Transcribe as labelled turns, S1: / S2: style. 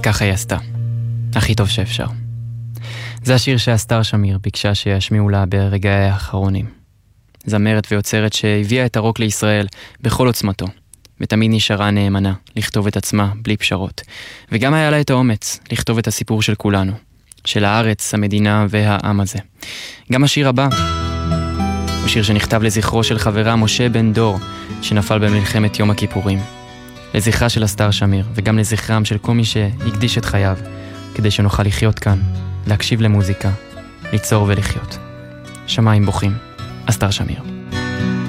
S1: וככה היא עשתה. הכי טוב שאפשר. זה השיר שאסתר שמיר ביקשה שישמיעו לה ברגעי האחרונים. זמרת ויוצרת שהביאה את הרוק לישראל בכל עוצמתו, ותמיד נשארה נאמנה לכתוב את עצמה בלי פשרות. וגם היה לה את האומץ לכתוב את הסיפור של כולנו, של הארץ, המדינה והעם הזה. גם השיר הבא הוא שיר שנכתב לזכרו של חברה משה בן דור, שנפל במלחמת יום הכיפורים. לזכרה של אסתר שמיר, וגם לזכרם של כל מי שהקדיש את חייו, כדי שנוכל לחיות כאן, להקשיב למוזיקה, ליצור ולחיות. שמיים בוכים, אסתר שמיר.